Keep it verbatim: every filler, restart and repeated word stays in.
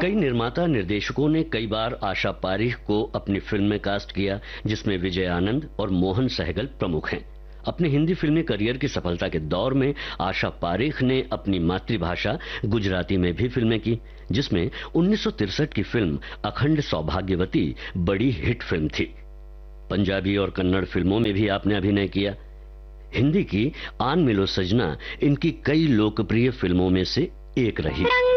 कई निर्माता निर्देशकों ने कई बार आशा पारेख को अपनी फिल्म में कास्ट किया, जिसमें विजय आनंद और मोहन सहगल प्रमुख हैं। अपने हिंदी फिल्मी करियर की सफलता के दौर में आशा पारेख ने अपनी मातृभाषा गुजराती में भी फिल्में की, जिसमें उन्नीस सौ तिरसठ की फिल्म अखंड सौभाग्यवती बड़ी हिट फिल्म थी। पंजाबी और कन्नड़ फिल्मों में भी आपने अभिनय किया। हिंदी की आन मिलो सजना इनकी कई लोकप्रिय फिल्मों में से एक रही।